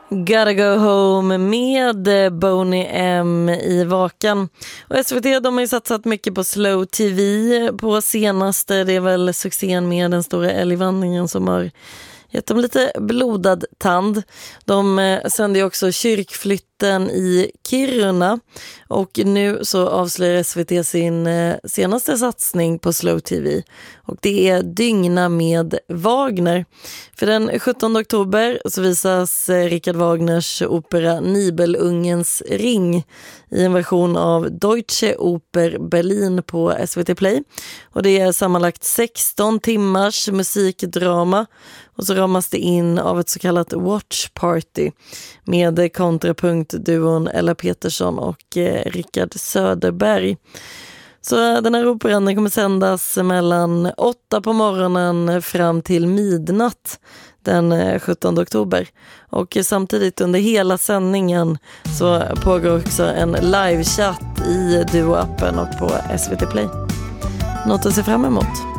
Gotta go home med Boney M i Vakan. Och SVT, de har ju satsat mycket på slow tv på senaste. Det är väl succén med Den stora älgvandringen som har gett dem lite blodad tand. De sände ju också kyrkflytten i Kiruna. Och nu så avslöjar SVT sin senaste satsning på slow tv. Och det är Dygna med Wagner. För den 17 oktober så visas Richard Wagners opera Nibelungens ring i en version av Deutsche Oper Berlin på SVT Play. Och det är sammanlagt 16 timmars musikdrama. Och så ramas det in av ett så kallat watch party med kontrapunktduon Ella Petersson och Rickard Söderberg. Så den här operan kommer sändas mellan 8 på morgonen fram till midnatt den 17 oktober. Och samtidigt under hela sändningen så pågår också en livechatt i Duo-appen och på SVT Play. Något att se fram emot.